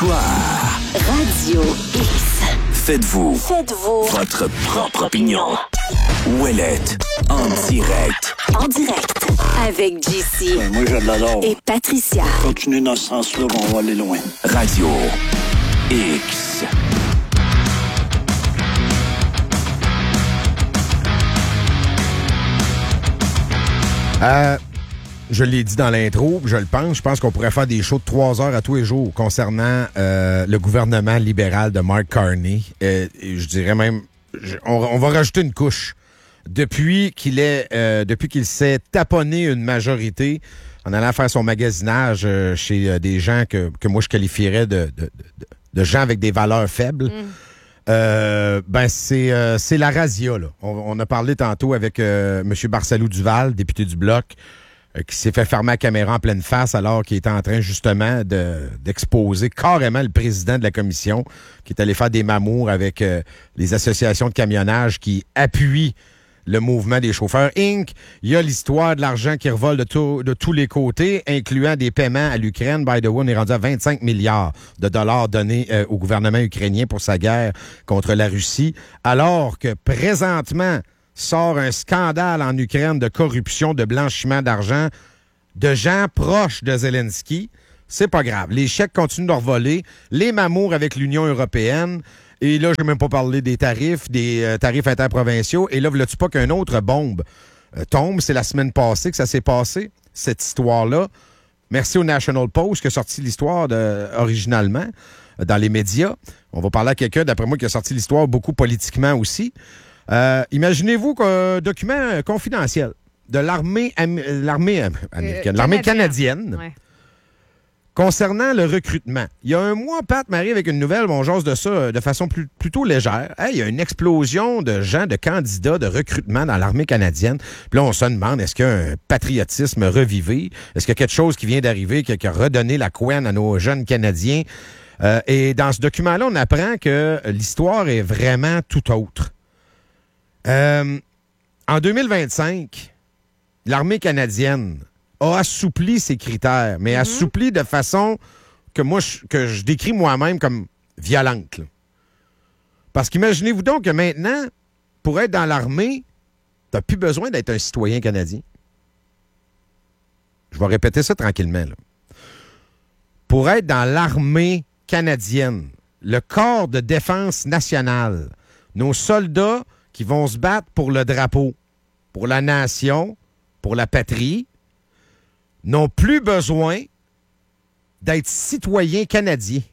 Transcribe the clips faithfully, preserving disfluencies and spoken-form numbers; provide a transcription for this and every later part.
L'histoire. Radio X. Faites-vous. Faites-vous. Votre propre opinion. Ouellette. En direct. En direct. Avec J C. Ben, moi, je l'adore. Et Patricia. Continuez dans ce sens-là, on va aller loin. Radio X. Euh, je l'ai dit dans l'intro, je le pense, je pense qu'on pourrait faire des shows de trois heures à tous les jours concernant euh, le gouvernement libéral de Mark Carney. Euh, et je dirais même, je, on, on va rajouter une couche. Depuis qu'il est, euh, depuis qu'il s'est taponné une majorité en allant faire son magasinage euh, chez euh, des gens que, que moi je qualifierais de, de, de, de gens avec des valeurs faibles. Mm. Euh, ben c'est euh, c'est la razzia, là. On, on a parlé tantôt avec euh, M. Barsalou-Duval, député du Bloc, euh, qui s'est fait fermer la caméra en pleine face alors qu'il était en train justement de d'exposer carrément le président de la commission, qui est allé faire des mamours avec euh, les associations de camionnage qui appuient le mouvement des chauffeurs Incorporé. Il y a l'histoire de l'argent qui revole de, tout, de tous les côtés, incluant des paiements à l'Ukraine. By the way, on est rendu à vingt-cinq milliards de dollars donnés euh, au gouvernement ukrainien pour sa guerre contre la Russie, alors que présentement sort un scandale en Ukraine de corruption, de blanchiment d'argent de gens proches de Zelensky. C'est pas grave. Les chèques continuent de revoler. Les mamours avec l'Union européenne. Et là, je n'ai même pas parlé des tarifs, des euh, tarifs interprovinciaux. Et là, veux-tu pas qu'une autre bombe euh, tombe? C'est la semaine passée que ça s'est passé, cette histoire-là. Merci au National Post qui a sorti l'histoire de, originalement euh, dans les médias. On va parler à quelqu'un, d'après moi, qui a sorti l'histoire beaucoup politiquement aussi. Euh, imaginez-vous qu'un document confidentiel de l'armée, am- l'armée am- américaine, euh, l'armée canadienne... Ouais. Concernant le recrutement, il y a un mois, Pat m'arrive avec une nouvelle, bon, on jase de ça de façon plus, plutôt légère. Hey, il y a une explosion de gens, de candidats de recrutement dans l'armée canadienne. Puis là, on se demande, est-ce qu'il y a un patriotisme revivé? Est-ce qu'il y a quelque chose qui vient d'arriver, qui a redonné la couenne à nos jeunes Canadiens? Euh, et dans ce document-là, on apprend que l'histoire est vraiment tout autre. Euh, en deux mille vingt-cinq, l'armée canadienne a assoupli ses critères, mais mm-hmm. assoupli de façon que moi je, que je décris moi-même comme violente. Là. Parce qu'imaginez-vous donc que maintenant, pour être dans l'armée, t'as plus besoin d'être un citoyen canadien. Je vais répéter ça tranquillement. Là. Pour être dans l'armée canadienne, le corps de défense nationale, nos soldats qui vont se battre pour le drapeau, pour la nation, pour la patrie, n'ont plus besoin d'être citoyens canadiens.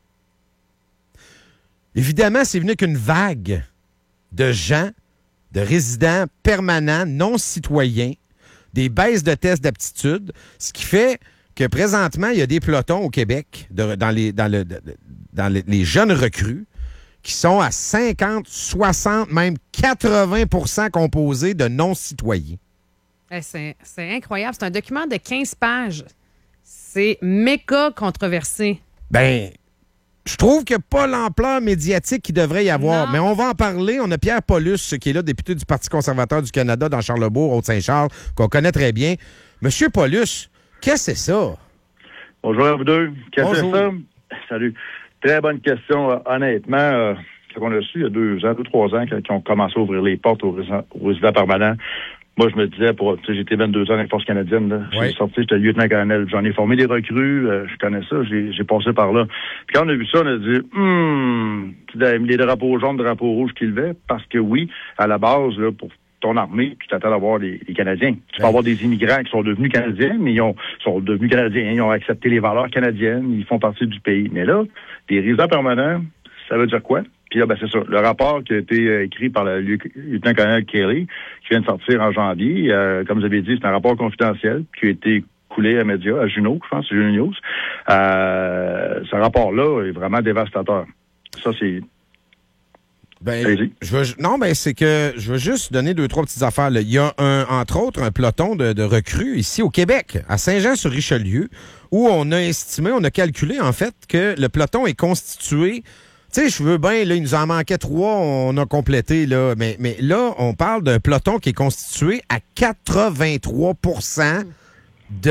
Évidemment, c'est venu qu'une vague de gens, de résidents permanents, non citoyens, des baisses de tests d'aptitude, ce qui fait que présentement, il y a des pelotons au Québec, de, dans, les, dans, le, de, dans les, les jeunes recrues, qui sont à cinquante, soixante, même quatre-vingts pour cent composés de non-citoyens. C'est, c'est incroyable. C'est un document de quinze pages. C'est méga controversé. Ben, je trouve qu'il n'y a pas l'ampleur médiatique qu'il devrait y avoir. Non. Mais on va en parler. On a Pierre Paulus, qui est là, député du Parti conservateur du Canada dans Charlebourg, Haute-Saint-Charles, qu'on connaît très bien. Monsieur Paulus, qu'est-ce que c'est ça? Bonjour à vous deux. Qu'est-ce que c'est ça? Salut. Très bonne question. Honnêtement, euh, ce qu'on a su il y a deux ans, deux, trois ans, quand on commencé à ouvrir les portes aux résidents, aux résidents permanents, moi, je me disais, pour, tu sais, j'étais vingt-deux ans dans la force canadienne, là. Oui. J'ai sorti, j'étais lieutenant-colonel. J'en ai formé des recrues, euh, je connais ça, j'ai, j'ai passé par là. Puis quand on a vu ça, on a dit, hum, les drapeaux jaunes, drapeaux rouges qui levaient, parce que oui, à la base, là, pour ton armée, tu t'attends d'avoir les, les Canadiens. Tu oui. peux avoir des immigrants qui sont devenus Canadiens, mais ils ont, sont devenus Canadiens, ils ont accepté les valeurs canadiennes, ils font partie du pays. Mais là, des résidents permanents, ça veut dire quoi? Puis là, ben, c'est ça. Le rapport qui a été euh, écrit par le lieutenant-colonel Kelly, qui vient de sortir en janvier, euh, comme vous avez dit, c'est un rapport confidentiel qui a été coulé à médias, à Juno, je pense, c'est Juno News. Euh, ce rapport-là est vraiment dévastateur. Ça, c'est... Ben, je veux, non, ben c'est que je veux juste donner deux, trois petites affaires. Là. Il y a, un, entre autres, un peloton de, de recrues ici au Québec, à Saint-Jean-sur-Richelieu, où on a estimé, on a calculé, en fait, que le peloton est constitué... Tu sais, je veux bien, là, il nous en manquait trois, on a complété, là. Mais, mais là, on parle d'un peloton qui est constitué à quatre-vingt-trois pour cent de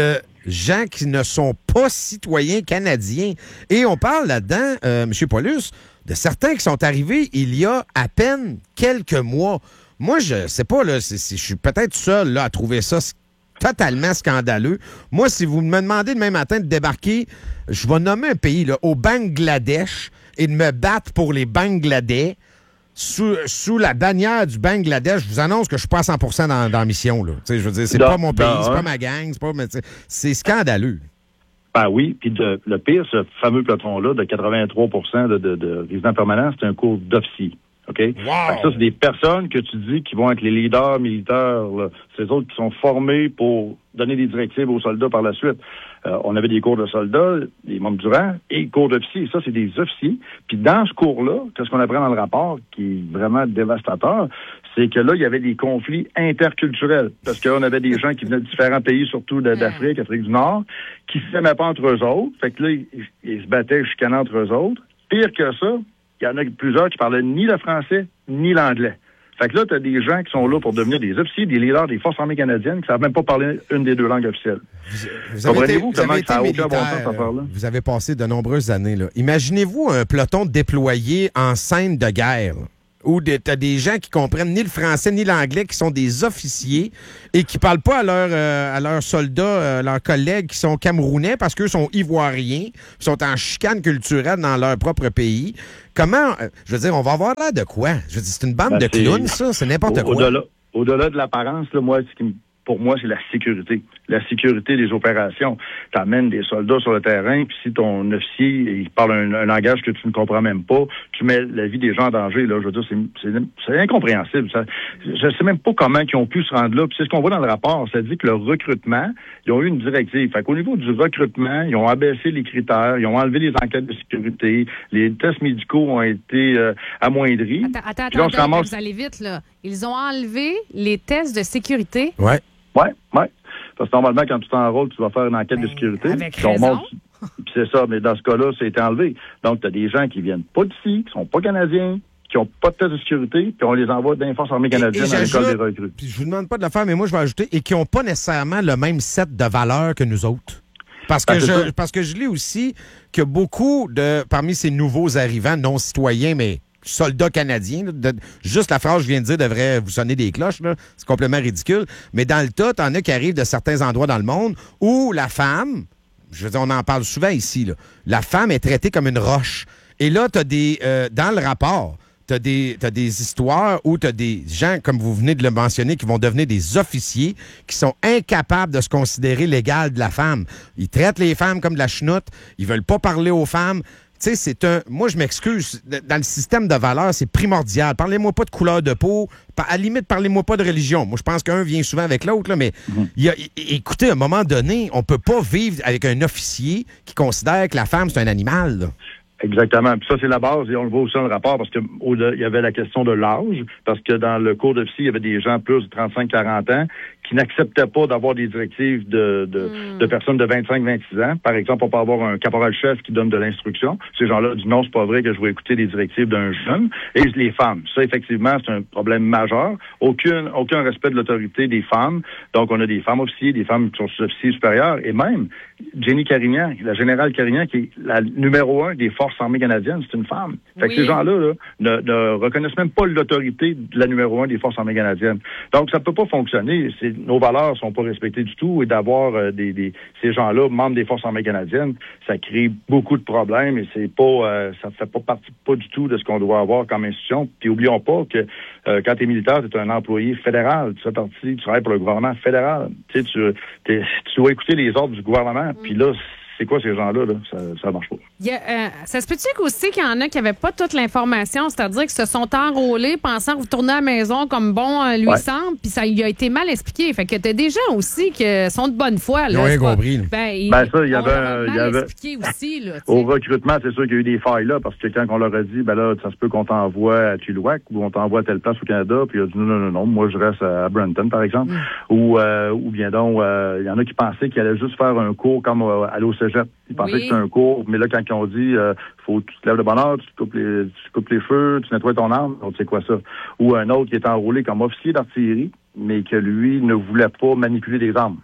gens qui ne sont pas citoyens canadiens. Et on parle là-dedans, euh, M. Paulus, de certains qui sont arrivés il y a à peine quelques mois. Moi, je sais pas, là, c'est, c'est, je suis peut-être seul là, à trouver ça totalement scandaleux. Moi, si vous me demandez demain matin de débarquer, je vais nommer un pays, là, au Bangladesh, et de me battre pour les Bangladais sous, sous la bannière du Bangladesh. Je vous annonce que je suis pas à cent pour cent dans, dans la mission, là. Tu sais, je veux dire, c'est non, pas mon pays, non, c'est hein. pas ma gang, c'est pas, mais c'est scandaleux. Ben oui, puis de- le pire, ce fameux peloton-là, de quatre-vingt-trois pour cent de, de, de résidents permanents, c'est un cours d'officier. OK? Fait que ça, c'est des personnes que tu dis qui vont être les leaders militaires. Là. C'est eux autres qui sont formés pour donner des directives aux soldats par la suite. Euh, on avait des cours de soldats, des membres du rang, et cours d'officiers. Ça, c'est des officiers. Puis dans ce cours-là, qu'est-ce qu'on apprend dans le rapport qui est vraiment dévastateur, c'est que là, il y avait des conflits interculturels. Parce qu'on avait des gens qui venaient de différents pays, surtout de- d'Afrique, Afrique du Nord, qui ne s'aimaient pas entre eux autres. Fait que là, ils, ils se battaient, chicanant entre eux autres. Pire que ça, il y en a plusieurs qui parlaient ni le français, ni l'anglais. Fait que là, tu as des gens qui sont là pour devenir des officiers, des leaders des Forces armées canadiennes qui ne savent même pas parler une des deux langues officielles. Vous avez été, Comprenez-vous vous avez comment été ça a aucun militaire, bon sens, cette euh, affaire-là? vous avez passé de nombreuses années. Là. Imaginez-vous un peloton déployé en scène de guerre, là, où tu as des gens qui comprennent ni le français ni l'anglais, qui sont des officiers et qui parlent pas à, leur, euh, à leurs soldats, euh, leurs collègues qui sont camerounais parce qu'eux sont ivoiriens, sont en chicane culturelle dans leur propre pays. Comment, euh, je veux dire, on va avoir l'air de quoi? Je veux dire, c'est une bande Ben, de c'est- clowns, ça, c'est n'importe Au- quoi. Au-delà, au-delà de l'apparence, là, moi, ce qui me pour moi, c'est la sécurité. La sécurité des opérations. Tu amènes des soldats sur le terrain, puis si ton officier il parle un, un langage que tu ne comprends même pas, tu mets la vie des gens en danger. Là, je veux dire, c'est, c'est, c'est incompréhensible. Ça, je ne sais même pas comment ils ont pu se rendre là. Puis c'est ce qu'on voit dans le rapport. Ça dit que le recrutement, ils ont eu une directive. Fait qu'au niveau du recrutement, ils ont abaissé les critères, ils ont enlevé les enquêtes de sécurité, les tests médicaux ont été euh, amoindris. Attends, attends, Puis là, on attends, se ramasse- vous allez vite, là. Ils ont enlevé les tests de sécurité. Ouais. Oui, oui. Parce que normalement, quand tu t'enrôles, tu vas faire une enquête de sécurité. avec Puis on raison. monte- Puis c'est ça, mais dans ce cas-là, ça a été enlevé. Donc, tu as des gens qui viennent pas d'ici, qui sont pas canadiens, qui ont pas de test de sécurité, puis on les envoie dans les Forces armées canadiennes Et- et à l'école j'ajoute- des recrues. Puis je vous demande pas de le faire, mais moi, je vais ajouter, et qui n'ont pas nécessairement le même set de valeurs que nous autres. Parce que, Ben, c'est je, ça. parce que je lis aussi que beaucoup de, parmi ces nouveaux arrivants non citoyens, mais soldats canadiens, là, de- juste la phrase que je viens de dire devrait vous sonner des cloches, là. C'est complètement ridicule. Mais dans le tas, t'en as qui arrivent de certains endroits dans le monde où la femme, je veux dire, on en parle souvent ici, là, la femme est traitée comme une roche. Et là, t'as des, euh, dans le rapport, t'as des, t'as des histoires où t'as des gens, comme vous venez de le mentionner, qui vont devenir des officiers, qui sont incapables de se considérer l'égal de la femme. Ils traitent les femmes comme de la chenoute, ils veulent pas parler aux femmes. Tu sais, c'est un... Moi, je m'excuse. Dans le système de valeurs, c'est primordial. Parlez-moi pas de couleur de peau. À la limite, parlez-moi pas de religion. Moi, je pense qu'un vient souvent avec l'autre, là, mais il y a... écoutez, à un moment donné, on peut pas vivre avec un officier qui considère que la femme, c'est un animal, là. Exactement. Puis ça, c'est la base, et on le voit aussi dans le rapport, parce que au-delà, il y avait la question de l'âge, parce que dans le cours d'officier, il y avait des gens plus de trente-cinq à quarante ans qui n'acceptaient pas d'avoir des directives de, de, Mm. de personnes de vingt-cinq à vingt-six ans. Par exemple, on peut avoir un caporal-chef qui donne de l'instruction. Ces gens-là disent non, c'est pas vrai que je vais écouter les directives d'un jeune. Et les femmes. Ça, effectivement, c'est un problème majeur. Aucun, aucun respect de l'autorité des femmes. Donc, on a des femmes officiers, des femmes qui sont sous-officiers supérieurs, et même Jenny Carignan, la générale Carignan, qui est la numéro un des Forces armées canadiennes, c'est une femme. Fait Oui. que ces gens-là là, ne, ne reconnaissent même pas l'autorité de la numéro un des Forces armées canadiennes. Donc, ça peut pas fonctionner. C'est, nos valeurs sont pas respectées du tout, et d'avoir euh, des, des ces gens-là, membres des Forces armées canadiennes, ça crée beaucoup de problèmes, et c'est pas euh, ça fait pas partie pas du tout de ce qu'on doit avoir comme institution. Puis oublions pas que euh, quand tu es militaire, tu es un employé fédéral. Tu fais partie, tu travailles pour le gouvernement fédéral. Tu sais, tu, t'es- tu dois écouter les ordres du gouvernement. Puis là, c'est quoi ces gens-là? Là? Ça, ça marche pas. Il y a, euh, ça se peut-tu aussi qu'il y en a qui n'avaient pas toute l'information, c'est-à-dire qu'ils se sont enrôlés pensant retourner à la maison comme bon euh, lui Ouais. semble, puis ça lui a été mal expliqué. Fait que t'as des gens aussi qui sont de bonne foi. Ils là, ont rien c'est pas- compris, là. Ben, ils- Ben, ça, il y on avait leur a un- il y mal avait- expliqué aussi. Là, tu sais. Au recrutement, c'est sûr qu'il y a eu des failles là, parce que quand on leur a dit, ben là, ça se peut qu'on t'envoie à Chilliwack ou on t'envoie à telle place au Canada, puis il a dit non, non, non, non, moi je reste à Brampton, par exemple. Ou euh, ou bien donc, euh, il y en a qui pensaient qu'ils allaient juste faire un cours comme euh, aller au cégep. Ils pensaient Oui. que c'était un cours, mais là, quand ils ont dit, euh, faut que tu te lèves de bonne heure, tu te coupes les, tu coupes les cheveux, tu nettoies ton arme, donc c'est quoi ça? Ou un autre qui est enrôlé comme officier d'artillerie, mais que lui ne voulait pas manipuler des armes.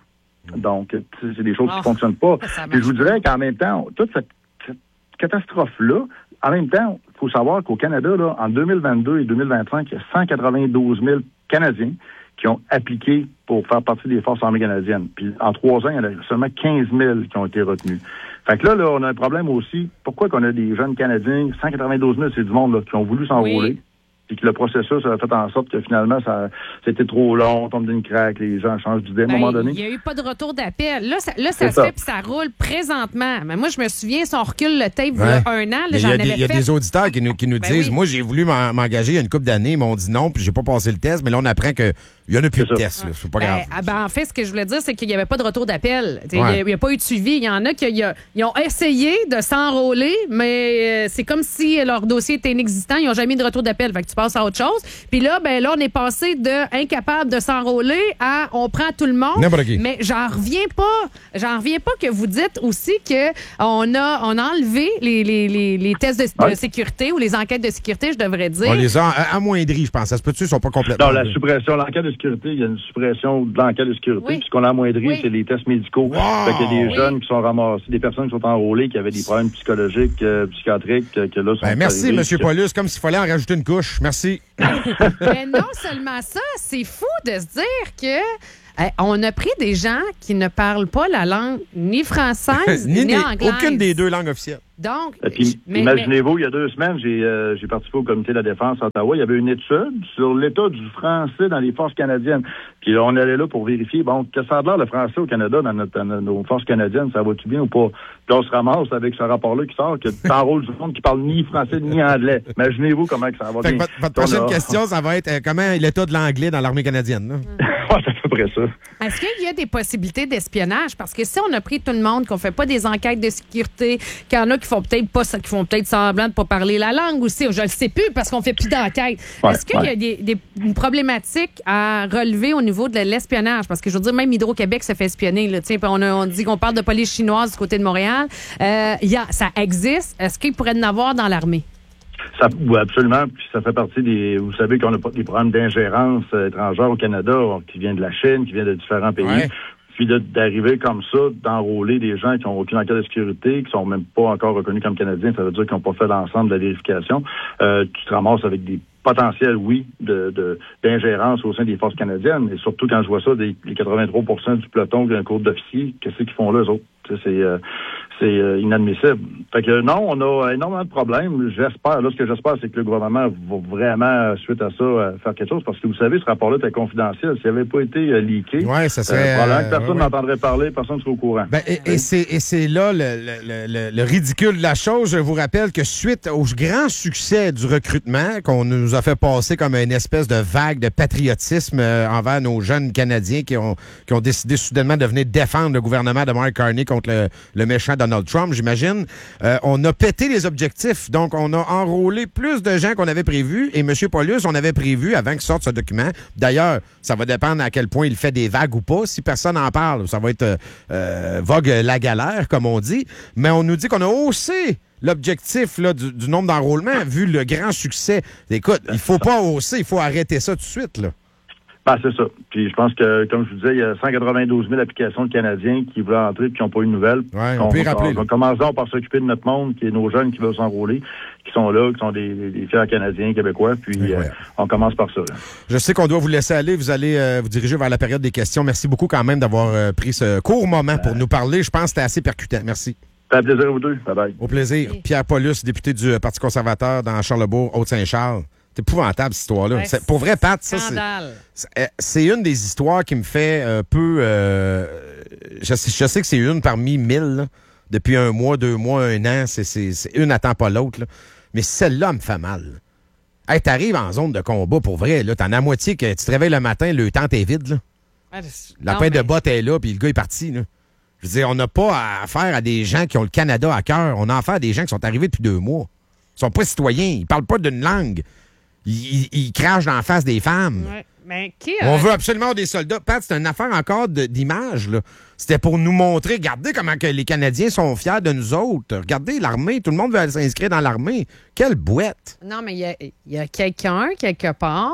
Donc, c'est des choses Oh, qui ne fonctionnent pas. ça Puis je vous marche dirais qu'en même temps, toute cette, cette catastrophe-là, en même temps, il faut savoir qu'au Canada, là, en deux mille vingt-deux et deux mille vingt-cinq, il y a cent quatre-vingt-douze mille Canadiens qui ont appliqué pour faire partie des Forces armées canadiennes. Puis en trois ans, il y en a seulement quinze mille qui ont été retenus. Fait que là, là, on a un problème aussi. Pourquoi qu'on a des jeunes Canadiens, cent quatre-vingt-douze mille, c'est du monde là, qui ont voulu s'enrôler. Oui. Puis que le processus a fait en sorte que finalement, ça c'était trop long, on tombe d'une craque, les gens changent d'idée à un Ben, moment donné. il n'y a eu pas de retour d'appel. Là, ça, là, ça C'est se ça. fait puis ça roule présentement. Mais moi, je me souviens, si on recule le tape il y Ouais. a un an, là, Il y j'en a, avais des, il y a fait. des auditeurs qui nous, qui nous Ben disent, oui. moi, j'ai voulu m'en- m'engager il y a une couple d'années, ils m'ont dit non, puis j'ai pas passé le test, mais là, on apprend qu'il n'y en a plus C'est de ça. test. là. C'est pas Ben, grave. ah, ben, en fait, ce que je voulais dire, c'est qu'il n'y avait pas de retour d'appel. Il n'y Ouais. a, a pas eu de suivi. Il y en a qui y a- ils ont essayé de s'enrôler, mais euh, c'est comme si leur dossier était inexistant. Ils n'ont jamais eu de retour d'appel. Fait que tu passes à autre chose. Puis là, ben là, on est passé de incapable de s'enrôler à on prend tout le monde. N'importe qui. Mais j'en reviens pas. J'en reviens pas que vous dites aussi que on a, on a enlevé les, les, les, les tests de, de Ouais. sécurité ou les enquêtes de sécurité, je devrais dire. On les a a- amoindris, je pense. Ça se peut-tu, ils sont pas complètement. Non, la suppression, l'enquête de sécurité, il y a une suppression de l'enquête de sécurité. Oui. Puis ce qu'on a amoindri, Oui. c'est les tests médicaux. Fait qu'il y a des Oui. jeunes qui sont ramassés, des personnes qui sont enrôlées, qui avaient des problèmes psychologiques, euh, psychiatriques, que, que là sont Ben, merci, arrivés, M. que- Paulus. Comme s'il fallait en rajouter une couche. Merci. Mais non seulement ça, c'est fou de se dire que eh, on a pris des gens qui ne parlent pas la langue ni française ni, Ni des- anglaise. aucune des deux langues officielles. Donc, Et puis, mais- imaginez-vous, il y a deux semaines, j'ai euh, j'ai participé au comité de la défense à Ottawa. Il y avait une étude sur l'état du français dans les forces canadiennes. Puis on allait là pour vérifier, bon, qu'est-ce que ça a l'air le français au Canada dans, notre, dans nos forces canadiennes? Ça va-tu bien ou pas? Puis on se ramasse avec ce rapport-là qui sort, que t'enrôles du monde qui parle ni français ni anglais. Imaginez-vous comment que ça va Fait bien. que votre, votre On prochaine a- question, ça va être euh, comment est l'état de l'anglais dans l'armée canadienne? là? Ouais, c'est à peu près ça. est-ce qu'il y a des possibilités d'espionnage? Parce que si on a pris tout le monde, qu'on fait pas des enquêtes de sécurité, qu'il y en a qui font peut-être pas ça, qui font peut-être semblant de pas parler la langue aussi, je le sais plus parce qu'on fait plus d'enquête. Ouais, Est-ce qu'il y a ouais. des, des- une problématique à relever au niveau de l'espionnage? Parce que je veux dire, même Hydro-Québec se fait espionner. Là, Tiens, on, a- on dit qu'on parle de police chinoise du côté de Montréal. Euh, il y a, ça existe. Est-ce qu'il pourrait en avoir dans l'armée? Ça, oui, absolument. Puis ça fait partie des. Vous savez qu'on a pas des programmes d'ingérence euh, étrangère au Canada, qui viennent de la Chine, qui viennent de différents pays. Ouais. Puis de- d'arriver comme ça, d'enrôler des gens qui n'ont aucune enquête de sécurité, qui sont même pas encore reconnus comme Canadiens, ça veut dire qu'ils n'ont pas fait l'ensemble de la vérification. Euh, tu te ramasses avec des potentiels, oui, de, de, d'ingérence au sein des forces canadiennes. Et surtout quand je vois ça, des, les quatre-vingt-trois pour cent du peloton d'un cours d'officier, qu'est-ce qu'ils font là, eux autres? Tu sais, C'est, euh, c'est euh, inadmissible. Fait que non, on a énormément de problèmes. J'espère, là, ce que j'espère, c'est que le gouvernement va vraiment, suite à ça, euh, faire quelque chose. Parce que vous savez, ce rapport-là était confidentiel. S'il n'avait pas été euh, leaké, Ouais, ça serait. euh, probablement que euh, personne ouais, ouais. n'entendrait parler, personne ne serait au courant. Ben, et, et c'est, et c'est là le, le- le- le ridicule de la chose. Je vous rappelle que suite au grand succès du recrutement, qu'on nous a fait passer comme une espèce de vague de patriotisme euh, envers nos jeunes Canadiens qui ont, qui ont décidé soudainement de venir défendre le gouvernement de Mark Carney contre le, le méchant Donald Trump, j'imagine, euh, on a pété les objectifs. Donc, on a enrôlé plus de gens qu'on avait prévu. Et M. Paulus, on avait prévu, avant qu'il sorte ce document, d'ailleurs, ça va dépendre à quel point il fait des vagues ou pas. Si personne n'en parle, ça va être euh, euh, vogue la galère, comme on dit. Mais on nous dit qu'on a haussé l'objectif là, du, du nombre d'enrôlements, vu le grand succès. Écoute, il faut pas hausser, il faut arrêter ça tout de suite, là. Ben, c'est ça. Puis je pense que, comme je vous disais, il y a cent quatre-vingt-douze mille applications de Canadiens qui voulaient entrer et qui n'ont pas eu de nouvelles. Ouais, on peut y rappeler, là. on, Commençons par s'occuper de notre monde, qui est nos jeunes qui veulent s'enrôler, qui sont là, qui sont des, des fiers Canadiens, Québécois. Puis Ouais, euh, ouais. on commence par ça. Là. Je sais qu'on doit vous laisser aller. Vous allez euh, vous diriger vers la période des questions. Merci beaucoup quand même d'avoir euh, pris ce court moment pour nous parler. Je pense que c'était assez percutant. Merci. Ça fait plaisir à vous deux. Bye bye. Au plaisir. Pierre Paulus, député du euh, Parti conservateur dans Charlebourg, Haute-Saint-Charles. C'est épouvantable, cette histoire-là. Ouais, C'est- pour vrai, Pat, ça, c'est... Scandale. C'est- C'est une des histoires qui me fait un peu... euh, je, sais, je sais que c'est une parmi mille, là. Depuis un mois, deux mois, un an. C'est, c'est, c'est une attend pas l'autre. Là. Mais celle-là me fait mal. Hey, t'arrives en zone de combat, pour vrai. Là, t'en as à moitié que tu te réveilles le matin, le temps est vide. Là. Ah, La non, paire de mais- bottes est là, puis le gars est parti. Là. Je veux dire, on n'a pas affaire à des gens qui ont le Canada à cœur. On a affaire à des gens qui sont arrivés depuis deux mois. Ils sont pas citoyens. Ils parlent pas d'une langue. Ils, ils- ils crachent dans la face des femmes. Ouais. Mais qui On a... veut absolument des soldats. Pat, c'est une affaire encore de- d'image. Là. C'était pour nous montrer, regardez comment que les Canadiens sont fiers de nous autres. Regardez l'armée, tout le monde veut s'inscrire dans l'armée. Quelle boîte! Non, mais il y a, il y a quelqu'un, quelque part,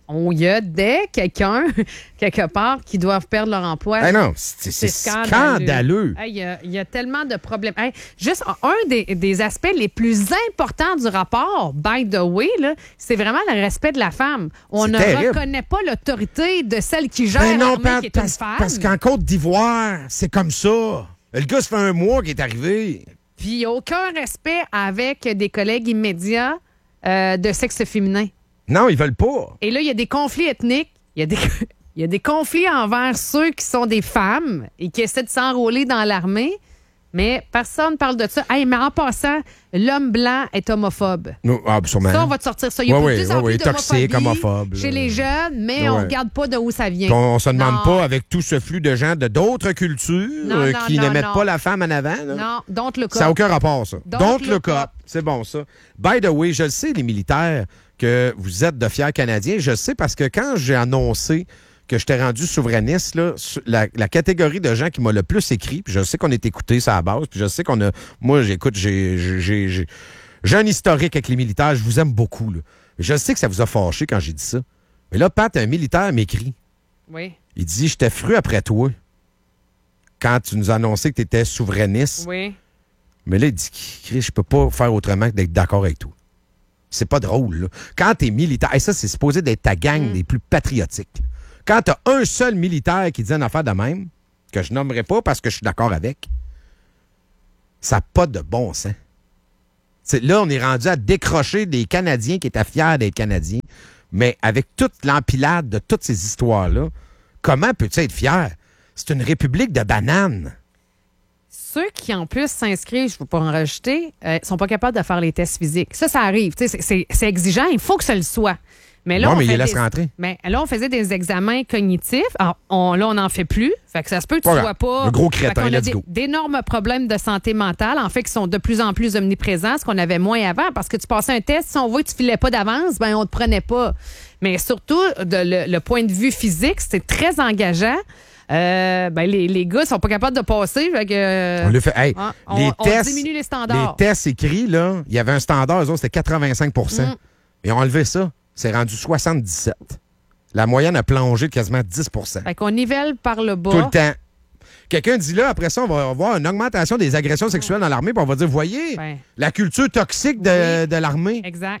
on y a des quelqu'un, quelque part, qui doivent perdre leur emploi. Hey non, c'est, c'est scandaleux. Il hey, y, a, y a tellement de problèmes. Hey, juste un des, des aspects les plus importants du rapport, by the way, là, c'est vraiment le respect de la femme. On C'est ne terrible. reconnaît pas l'autorité de celle qui gère Ben non, l'armée, Pat, qui est parce, une femme. parce qu'en Côte d'Ivoire, c'est comme ça. Le gars, ça fait un mois qu'il est arrivé. Puis il n'y a aucun respect avec des collègues immédiats euh, de sexe féminin. Non, ils veulent pas. Et là, il y a des conflits ethniques. Il y a des, il y a des conflits envers ceux qui sont des femmes et qui essaient de s'enrôler dans l'armée. Mais personne ne parle de ça. Hey, mais en passant, l'homme blanc est homophobe. Non, ah, sûrement. Ça, on va te sortir ça. Il y a Ouais, plus ouais, de plus en ouais, plus ouais, toxique, d'homophobie homophobe, chez là. les jeunes, mais Ouais. on ne regarde pas de où ça vient. On, on se demande Non. pas, avec tout ce flux de gens de d'autres cultures Non, euh, non, qui non, ne mettent non. pas la femme en avant. Là. Non, don't look Ça n'a up. aucun rapport, ça. Don't Don't look look up. up. C'est bon, ça. By the way, je le sais, les militaires, que vous êtes de fiers Canadiens. Je le sais parce que quand j'ai annoncé que j'étais rendu souverainiste, là, su- la, la catégorie de gens qui m'a le plus écrit, puis je sais qu'on est écouté ça à la base, puis je sais qu'on a... Moi, j'écoute, j'ai, j'ai, j'ai, j'ai, j'ai un historique avec les militaires, je vous aime beaucoup. Là. Je sais que ça vous a fâché quand j'ai dit ça. Mais là, Pat, un militaire m'écrit. Oui, Il dit, j'étais fru après toi quand tu nous as annoncé que tu étais souverainiste. oui. Mais là, il dit, Chris, je peux pas faire autrement que d'être d'accord avec toi. C'est pas drôle, là. Quand t'es militaire, et ça, c'est supposé d'être ta gang Mm. les plus patriotiques. Quand t'as un seul militaire qui dit une affaire de même, que je nommerai pas parce que je suis d'accord avec, ça n'a pas de bon sens. C'est, là, on est rendu à décrocher des Canadiens qui étaient fiers d'être Canadiens. Mais avec toute l'empilade de toutes ces histoires-là, comment peux-tu être fier? C'est une république de bananes. Ceux qui, en plus, s'inscrivent, je ne veux pas en rajouter, ne sont pas capables de faire les tests physiques. Ça, ça arrive. Tu sais, C'est, c'est, c'est exigeant. Il faut que ça le soit. Mais là, Non, on mais ils fait les laissent des- rentrer. Mais là, on faisait des examens cognitifs. Alors, on, là, on n'en fait plus. Fait que ça se peut que tu Pas ne grave. sois pas... Le gros crétin, Fait qu'on a let's des- go. d'énormes problèmes de santé mentale, en fait, qui sont de plus en plus omniprésents, ce qu'on avait moins avant. Parce que tu passais un test, si on voit que tu filais pas d'avance, ben on te prenait pas. Mais surtout, de, le, le point de vue physique, c'est très engageant. Euh, ben les, les gars sont pas capables de passer. Fait que, euh, On le fait. Hey, hein, on, les on tests, diminue les les standards. tests écrits, là, il y avait un standard, eux autres, c'était quatre-vingt-cinq pour cent. Mm. Ils ont enlevé ça. C'est rendu soixante-dix-sept. La moyenne a plongé de quasiment dix pour cent. Fait qu'on nivelle par le bas. Tout le temps. Quelqu'un dit là, après ça, on va avoir une augmentation des agressions sexuelles dans l'armée, puis on va dire, voyez, Ben. la culture toxique de, Oui. de l'armée. Exact.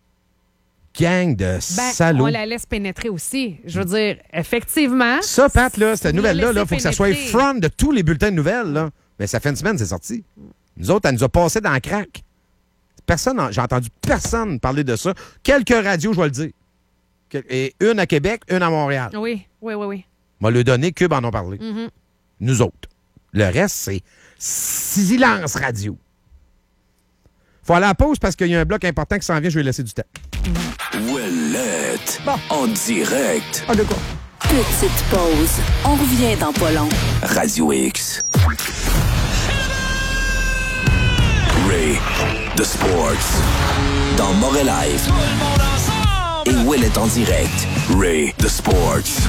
Gang de Ben, salauds. on la laisse pénétrer aussi. Je veux dire, effectivement. Ça, Pat, là, cette Nous nouvelle-là, la il faut que ça laisser soit pénétrer. front de tous les bulletins de nouvelles. Là. Mais ça fait une semaine, c'est sorti. Nous autres, elle nous a passé dans le crack. Personne, j'ai entendu personne parler de ça. Quelques radios, je vais le dire. Quel- Et une à Québec, une à Montréal. Oui, oui, oui, oui. M'a le donné, Cube en ont parlé. Mhm. Nous autres. Le reste, c'est silence radio. Faut aller à la pause parce qu'il y a un bloc important qui s'en vient, je vais laisser du temps. Ouellette. Bon. En direct. Ah, de quoi? Petite pause. On revient dans pas long. Radio X. Ray. The Sports. Dans Montréal Live. Et Ouellette en direct. Ray. The Sports.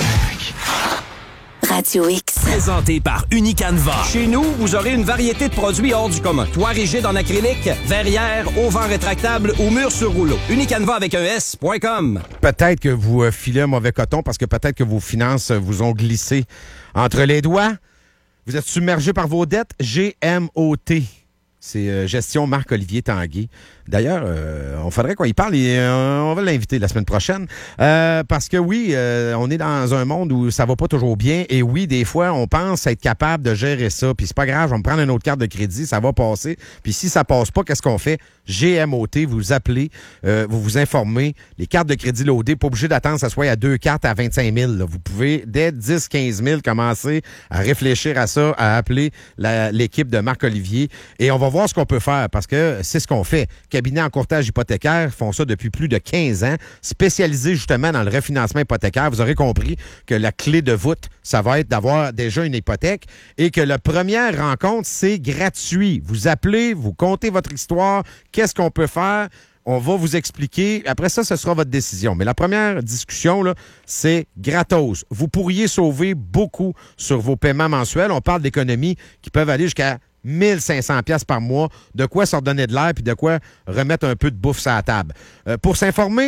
Radio X. Présenté par Unicanva. Chez nous, vous aurez une variété de produits hors du commun. Toit rigide en acrylique, verrière, auvent rétractable ou mur sur rouleau. Unicanva avec un S point com. Peut-être que vous euh, filez un mauvais coton parce que peut-être que vos finances euh, vous ont glissé entre les doigts. Vous êtes submergé par vos dettes. G M O T. C'est euh, gestion Marc-Olivier Tanguay. D'ailleurs, euh, on faudrait qu'on y parle et euh, on va l'inviter la semaine prochaine. Euh, parce que oui, euh, on est dans un monde où ça va pas toujours bien. Et oui, des fois, on pense être capable de gérer ça. Puis c'est pas grave, je vais me prendre une autre carte de crédit, ça va passer. Puis si ça passe pas, qu'est-ce qu'on fait? G M O T, vous appelez, euh, vous vous informez. Les cartes de crédit loadées, pas obligé d'attendre que ça soit à deux cartes à vingt-cinq mille. Là. Vous pouvez, dès dix quinze mille, commencer à réfléchir à ça, à appeler la- l'équipe de Marc-Olivier. Et on va voir ce qu'on peut faire parce que c'est ce qu'on fait. Cabinet en courtage hypothécaire font ça depuis plus de quinze ans, spécialisés justement dans le refinancement hypothécaire. Vous aurez compris que la clé de voûte, ça va être d'avoir déjà une hypothèque et que la première rencontre, c'est gratuit. Vous appelez, vous contez votre histoire, qu'est-ce qu'on peut faire? On va vous expliquer. Après ça, ce sera votre décision. Mais la première discussion, là, c'est gratos. Vous pourriez sauver beaucoup sur vos paiements mensuels. On parle d'économies qui peuvent aller jusqu'à mille cinq cents dollars par mois. De quoi se redonner de l'air puis de quoi remettre un peu de bouffe sur la table. Euh, pour s'informer,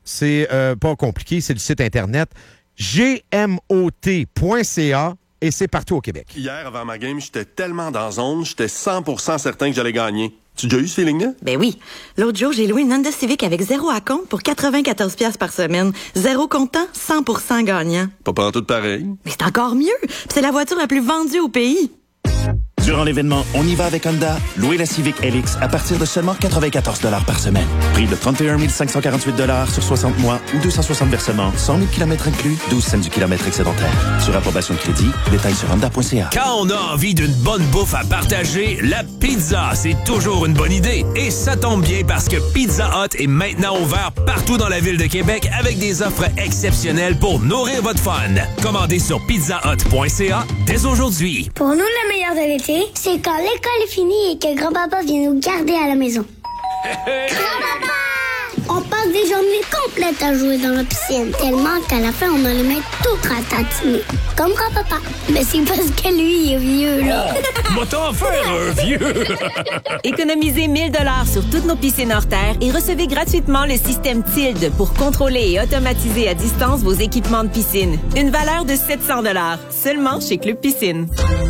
c'est euh, pas compliqué, c'est le site Internet g m o t point c a et c'est partout au Québec. Hier, avant ma game, j'étais tellement dans zone, j'étais cent pour cent certain que j'allais gagner. Tu as déjà eu ce feeling-là? Ben oui. L'autre jour, j'ai loué une Honda Civic avec zéro à compte pour quatre-vingt-quatorze dollars par semaine. Zéro comptant, cent pour cent gagnant. Pas pantoute pareil. Mais c'est encore mieux. Puis c'est la voiture la plus vendue au pays. Durant l'événement On y va avec Honda, louez la Civic L X à partir de seulement quatre-vingt-quatorze dollars par semaine. Prix de trente et un mille cinq cent quarante-huit dollars sur soixante mois ou deux cent soixante versements, cent mille kilomètres inclus, douze cents du kilomètre excédentaire. Sur approbation de crédit, détails sur honda point c a. Quand on a envie d'une bonne bouffe à partager, la pizza, c'est toujours une bonne idée. Et ça tombe bien parce que Pizza Hut est maintenant ouvert partout dans la ville de Québec avec des offres exceptionnelles pour nourrir votre fun. Commandez sur pizza hut point c a dès aujourd'hui. Pour nous, le meilleur de l'été, c'est quand l'école est finie et que grand-papa vient nous garder à la maison. Grand-papa! On passe des journées complètes à jouer dans la piscine, tellement qu'à la fin, on a les mains toutes ratatinées. Comme grand-papa. Mais c'est parce que lui, il est vieux, là. Oh, va t'en faire un vieux! Économisez mille dollars sur toutes nos piscines hors terre et recevez gratuitement le système Tilde pour contrôler et automatiser à distance vos équipements de piscine. Une valeur de sept cents dollars, seulement chez Club Piscine.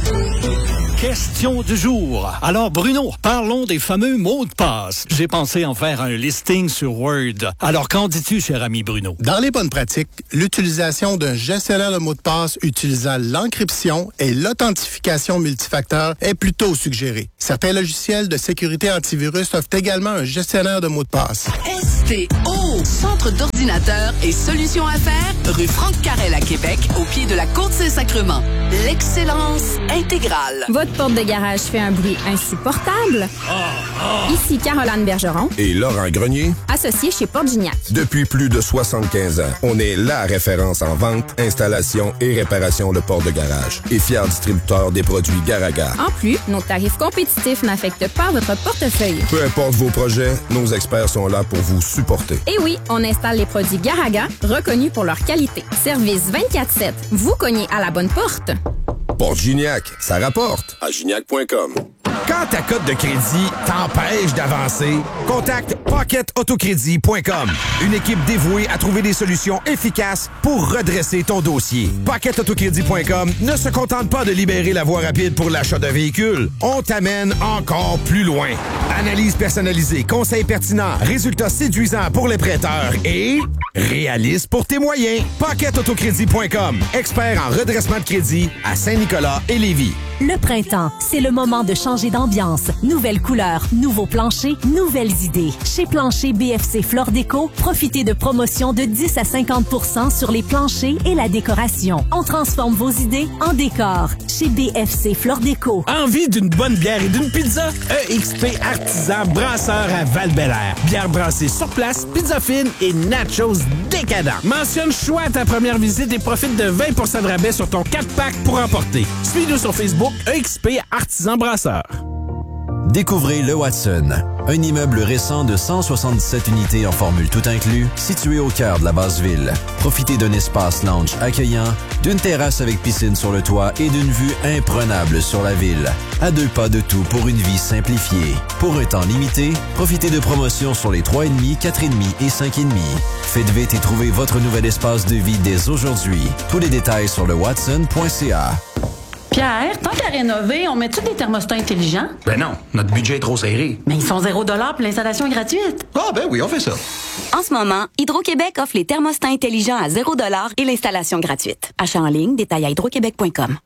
Question du jour. Alors, Bruno, parlons des fameux mots de passe. J'ai pensé en faire un listing sur Word. Alors, qu'en dis-tu, cher ami Bruno? Dans les bonnes pratiques, l'utilisation d'un gestionnaire de mots de passe utilisant l'encryption et l'authentification multifacteur est plutôt suggérée. Certains logiciels de sécurité antivirus offrent également un gestionnaire de mots de passe. S T O, Centre d'ordinateur et solutions affaires, rue Franck Carrel à Québec, au pied de la Côte Saint-Sacrement. L'excellence intégrale. Votre porte de garage fait un bruit insupportable? Oh, oh. Ici Caroline Bergeron. Et Laurent Grenier. Associé chez Porte Gignac. Depuis plus de soixante-quinze ans, on est la référence en vente, installation et réparation de portes de garage. Et fier distributeur des produits Garaga. En plus, nos tarifs compétitifs n'affectent pas votre portefeuille. Peu importe vos projets, nos experts sont là pour vous supporter. Et oui, on installe les produits Garaga, reconnus pour leur qualité. Service vingt-quatre sept. Vous cognez à la bonne porte. Porte Gignac, ça rapporte à gignac point com. Quand ta cote de crédit t'empêche d'avancer, contacte pocket autocrédit point com. Une équipe dévouée à trouver des solutions efficaces pour redresser ton dossier. pocket autocrédit point com ne se contente pas de libérer la voie rapide pour l'achat d'un véhicule. On t'amène encore plus loin. Analyse personnalisée, conseils pertinents, résultats séduisants pour les prêteurs et réaliste pour tes moyens. pocket autocrédit point com. Expert en redressement de crédit à Saint-Nicolas et Lévis. Le printemps, c'est le moment de changer d'ambiance. Nouvelles couleurs, nouveaux planchers, nouvelles idées. Chez Plancher B F C Flore Déco, profitez de promotions de dix à cinquante pour cent sur les planchers et la décoration. On transforme vos idées en décor. Chez B F C Flore Déco. Envie d'une bonne bière et d'une pizza? E X P Artisan Brasseur à Val-Bélair. Bière brassée sur place, pizza fine et nachos décadents. Mentionne choix à ta première visite et profite de vingt pour cent de rabais sur ton quatre pack pour emporter. Suis-nous sur Facebook E X P Artisan Brasseur. Découvrez le Watson, un immeuble récent de cent soixante-dix-sept unités en formule tout inclus, situé au cœur de la basse-ville. Profitez d'un espace lounge accueillant, d'une terrasse avec piscine sur le toit et d'une vue imprenable sur la ville. À deux pas de tout pour une vie simplifiée. Pour un temps limité, profitez de promotions sur les trois virgule cinq, quatre virgule cinq et cinq virgule cinq. Faites vite et trouvez votre nouvel espace de vie dès aujourd'hui. Tous les détails sur le watson point c a. Pierre, tant qu'à rénover, on met-tu des thermostats intelligents? Ben non, notre budget est trop serré. Mais ils sont zéro dollar puis l'installation est gratuite. Ah ben oui, on fait ça. En ce moment, Hydro-Québec offre les thermostats intelligents à zéro dollar et l'installation gratuite. Achat en ligne, détail à hydro québec point com.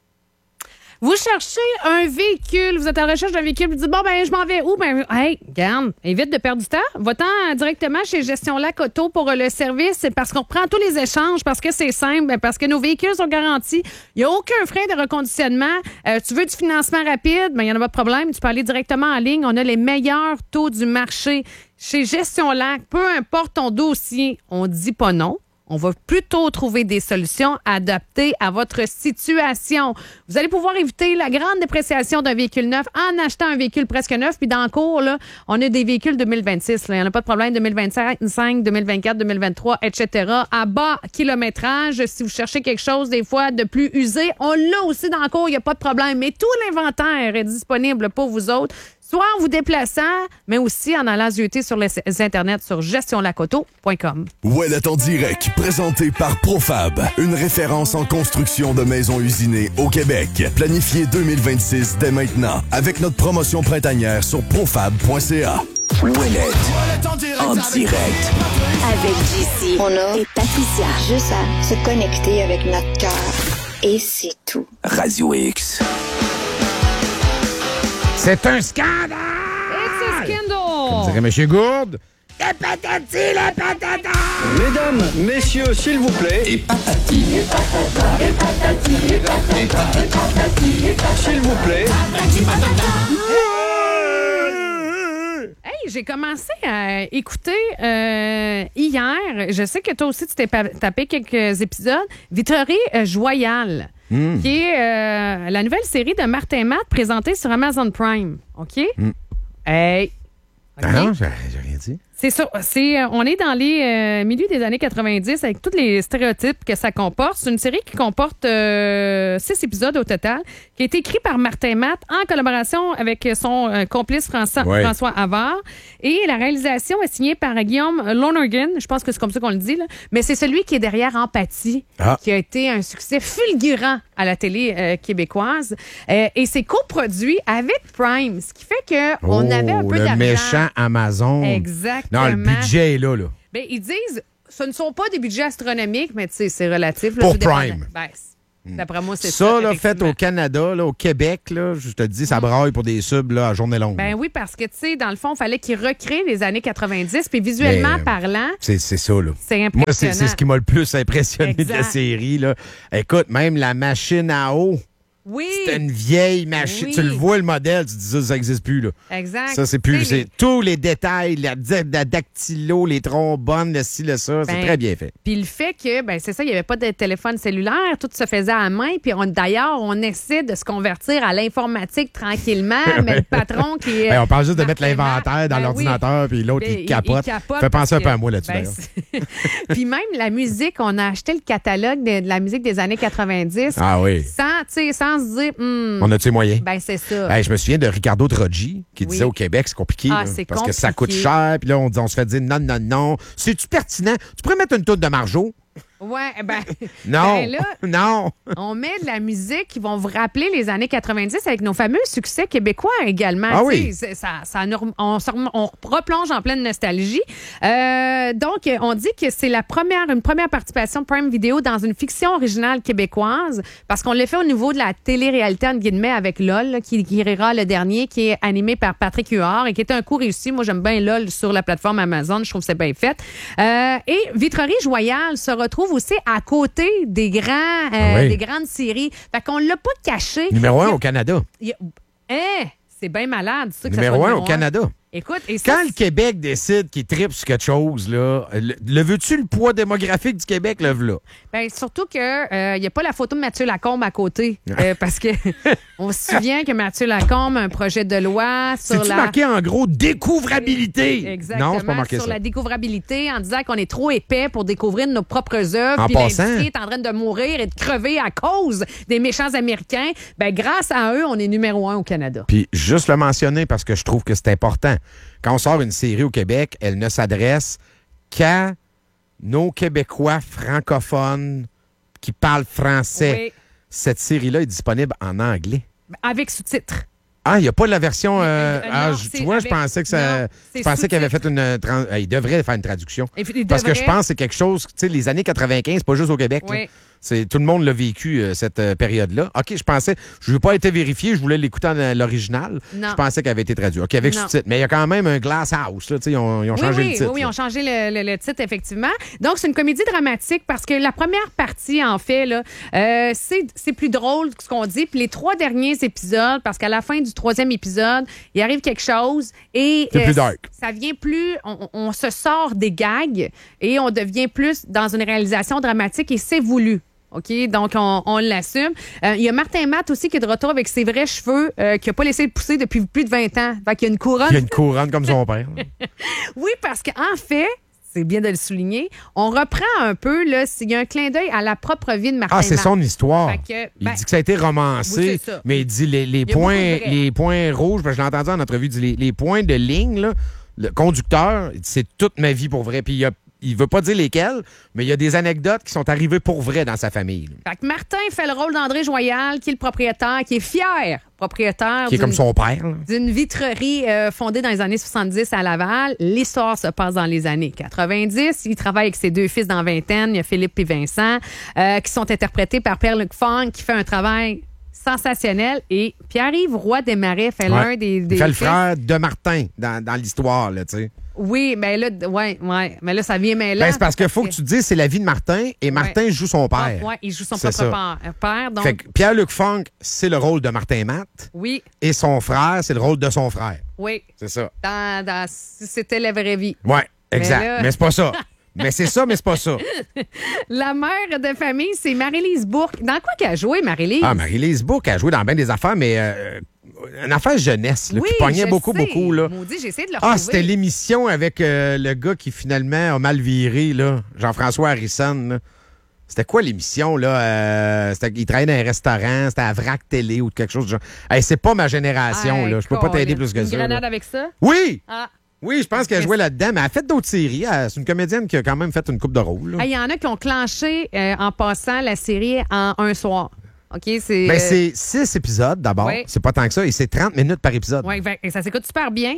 Vous cherchez un véhicule, vous êtes en recherche d'un véhicule, vous dites, bon, ben, je m'en vais où? Ben, hey, garde, évite de perdre du temps. Va-t'en directement chez Gestion Lac Auto pour le service. C'est parce qu'on reprend tous les échanges, parce que c'est simple, parce que nos véhicules sont garantis. Il n'y a aucun frein de reconditionnement. Euh, tu veux du financement rapide? Ben, il n'y en a pas de problème. Tu peux aller directement en ligne. On a les meilleurs taux du marché. Chez Gestion Lac, peu importe ton dossier, on dit pas non. On va plutôt trouver des solutions adaptées à votre situation. Vous allez pouvoir éviter la grande dépréciation d'un véhicule neuf en achetant un véhicule presque neuf. Puis dans le cours, là, on a des véhicules deux mille vingt-six. Là. Il n'y en a pas de problème. deux mille vingt-cinq, deux mille vingt-quatre, deux mille vingt-trois, et cetera. À bas kilométrage, si vous cherchez quelque chose des fois de plus usé, on l'a aussi dans le cours. Il n'y a pas de problème. Mais tout l'inventaire est disponible pour vous autres. soit en vous déplaçant, mais aussi en allant zioter sur les Internet sur gestion lac auto point com. Ouellet en direct, présenté par Profab, une référence en construction de maisons usinées au Québec. Planifié deux mille vingt-six dès maintenant, avec notre promotion printanière sur profab point c a. Ouellet en direct. Avec J C On a et Patricia. juste à se connecter avec notre cœur. Et c'est tout. Radio X. C'est un scandale! It's a scandal! Comme dirait M. Gourde. Les patati, les patata! Mesdames, messieurs, s'il vous plaît. Et patati. Et patata. Et patati. Et patata. Et patati. Et patata. S'il vous plaît. Patati patata. Hey, j'ai commencé à écouter euh, hier. Je sais que toi aussi, tu t'es pa- tapé quelques épisodes. Vitrerie euh, Joyal, mm. qui est euh, la nouvelle série de Martin Matt présentée sur Amazon Prime. OK? Mm. Hey! Okay. Ah non, j'ai, j'ai rien dit. C'est ça. C'est, on est dans les euh, milieux des années quatre-vingt-dix avec tous les stéréotypes que ça comporte. C'est une série qui comporte euh, six épisodes au total, qui a été écrit par Martin Matt en collaboration avec son euh, complice François, ouais. François Havard. Et la réalisation est signée par Guillaume Lonergan. Je pense que c'est comme ça qu'on le dit, là. Mais c'est celui qui est derrière Empathie, ah. qui a été un succès fulgurant à la télé euh, québécoise. Euh, et c'est coproduit avec Prime, ce qui fait qu'on oh, avait un peu le d'argent. Le méchant Amazon. Exact. Non, le budget est là, là. Bien, ils disent, ce ne sont pas des budgets astronomiques, mais tu sais, c'est relatif. Là, pour Prime. Ben, d'après moi, c'est ça. Ça, là, fait au Canada, là, au Québec, là, je te dis, ça braille pour des subs là, à journée longue. Ben oui, parce que, tu sais, dans le fond, il fallait qu'ils recréent les années quatre-vingt-dix, puis visuellement mais, parlant... C'est, c'est ça, là. C'est impressionnant. Moi, c'est, c'est ce qui m'a le plus impressionné exact. de la série, là. Écoute, même la machine à eau... Oui. C'était une vieille machine. Oui. Tu le vois, le modèle, tu te dis ça, ça n'existe plus. Là. Exact. Ça, c'est plus. C'est les... tous les détails, la, la dactylo, les trombones, le ci, le ça. Ben, c'est très bien fait. Puis le fait que, ben c'est ça, il n'y avait pas de téléphone cellulaire, tout se faisait à la main. Puis on, d'ailleurs, on essaie de se convertir à l'informatique tranquillement, mais le patron qui est. Ben, on parle juste de mettre l'inventaire dans ben, l'ordinateur, oui. puis l'autre, ben, il capote. Il capote fait penser un peu à moi là-dessus, ben, d'ailleurs. Puis même la musique, on a acheté le catalogue de, de la musique des années quatre-vingt-dix. Ah oui. Sans, tu sais, sans se dire. Hmm, on a-tu moyen? Ben, c'est ça. Hey, je me souviens de Ricardo Troggi qui oui. disait au Québec, c'est compliqué. Ah, là, c'est parce compliqué. que ça coûte cher. Puis là, on, on se fait dire non, non, non. C'est-tu pertinent? Tu pourrais mettre une toune de Marjo? Ouais, ben. Non. Ben là, non. On met de la musique qui vont vous rappeler les années quatre-vingt-dix avec nos fameux succès québécois également. Ah oui. Ça, ça nous, on, on replonge en pleine nostalgie. Euh, donc, on dit que c'est la première, une première participation de Prime Video dans une fiction originale québécoise parce qu'on l'a fait au niveau de la télé-réalité, entre guillemets, avec LOL, là, qui, qui rira le dernier, qui est animé par Patrick Huard et qui est un coup réussi. Moi, j'aime bien LOL sur la plateforme Amazon. Je trouve que c'est bien fait. Euh, et Vitrerie Joyal se retrouve aussi à côté des, grands, euh, oui. des grandes séries. Fait qu'on l'a pas caché. Numéro un a, au Canada. A, hein, c'est bien malade. Ça, que numéro ça un au Canada. Écoute, et ça, quand le Québec décide qu'il tripe sur quelque chose, là, le, le veux-tu le poids démographique du Québec, le v'là? Bien, surtout qu'il n'y euh, a pas la photo de Mathieu Lacombe à côté. euh, parce que on se souvient que Mathieu Lacombe a un projet de loi sur C'est-tu la... marqué en gros découvrabilité? Exactement. Non, c'est pas marqué sur ça. la découvrabilité en disant qu'on est trop épais pour découvrir nos propres œuvres. En Puis passant, l'industrie est en train de mourir et de crever à cause des méchants Américains. Ben, grâce à eux, on est numéro un au Canada. Puis juste le mentionner parce que je trouve que c'est important. Quand on sort une série au Québec, elle ne s'adresse qu'à nos Québécois francophones qui parlent français. Oui. Cette série-là est disponible en anglais. Avec sous-titres. Ah, il n'y a pas la version. Euh, euh, ah, non, tu vois, avec... je pensais que ça. Non, je pensais qu'il avait fait une. Trans... Il devrait faire une traduction. Il Parce devrait... que je pense que c'est quelque chose. Tu sais, les années quatre-vingt-quinze, pas juste au Québec. Oui. C'est, tout le monde l'a vécu, euh, cette euh, période-là. OK, je pensais. Je ne veux pas été vérifié, je voulais l'écouter en euh, l'original. Non. Je pensais qu'elle avait été traduite. OK, avec sous-titres. Mais il y a quand même un Glass House. Là, ils ont, ils ont oui, changé oui, le titre. Oui, oui, ils ont changé le, le, le titre, effectivement. Donc, c'est une comédie dramatique parce que la première partie, en fait, là, euh, c'est, c'est plus drôle que ce qu'on dit. Puis les trois derniers épisodes, parce qu'à la fin du troisième épisode, il arrive quelque chose et c'est euh, plus dark. Ça vient plus, on, on se sort des gags et on devient plus dans une réalisation dramatique et c'est voulu. OK? Donc, on, on l'assume. Euh, il y a Martin Matt aussi qui est de retour avec ses vrais cheveux, euh, qui n'a pas laissé de pousser depuis plus de vingt ans. Fait qu'il y a une couronne. Il y a une couronne comme son père. Oui, parce qu'en fait, c'est bien de le souligner. On reprend un peu, là, il y a un clin d'œil à la propre vie de Martin Ah, c'est Matt. son histoire. Fait que, il ben, dit que ça a été romancé, oui, c'est ça. mais il dit les, les, Il y a points, beaucoup de vrai. les points rouges, parce que je l'ai entendu en entrevue, il dit les, les points de ligne, là, le conducteur, il dit, c'est toute ma vie pour vrai. Puis il a Il veut pas dire lesquels, mais il y a des anecdotes qui sont arrivées pour vrai dans sa famille. Fait que Martin fait le rôle d'André Joyal, qui est le propriétaire, qui est fier propriétaire. Qui est comme son père. Là. D'une vitrerie euh, fondée dans les années soixante-dix à Laval. L'histoire se passe dans les années quatre-vingt-dix. Il travaille avec ses deux fils dans la vingtaine. Il y a Philippe et Vincent, euh, qui sont interprétés par Pierre-Luc Funk, qui fait un travail sensationnel. Et Pierre-Yves Roy Desmarais fait Ouais. l'un des, des Il fait le fils. frère de Martin dans, dans l'histoire, là, tu sais. Oui, mais là, ouais, ouais. Mais là, ça vient mêlant. Ben, c'est parce qu'il faut que tu te dises c'est la vie de Martin et Martin Ouais. joue son père. Ah, ouais, il joue son C'est propre ça. père. père, donc, Fait que Pierre-Luc Funk, c'est le rôle de Martin Matt. oui, Et son frère, c'est le rôle de son frère. oui. C'est ça. Dans, dans, si c'était la vraie vie. Ouais, exact. Mais là- Mais, c'est pas ça. Mais c'est ça, mais c'est pas ça. La mère de famille, c'est Marie-Lise Bourque. Dans quoi qu'elle a joué, Marie-Lise? Ah, Marie-Lise Bourque a joué dans bien des affaires, mais euh, une affaire jeunesse, là, Oui, qui pognait je beaucoup, sais. beaucoup. Là. Maudit, j'ai essayé de le Ah, retrouver. c'était l'émission avec euh, le gars qui finalement a mal viré, là, Jean-François Harrison. Là. C'était quoi l'émission, là? Euh, c'était- il travaillait dans un restaurant, c'était à Vrac Télé ou quelque chose de genre. Hey, c'est pas ma génération, Hey, là. Je peux pas t'aider plus que Une ça. grenade là. avec ça? Oui! Ah. Oui, je pense qu'elle jouait là-dedans, mais elle a fait d'autres séries. Elle- C'est une comédienne qui a quand même fait une coupe de rôle. là. Il y en a qui ont clenché euh, en passant la série en un soir. OK, c'est. Ben, euh, c'est six épisodes d'abord. Oui. C'est pas tant que ça. Et c'est trente minutes par épisode. Oui, ça s'écoute super bien.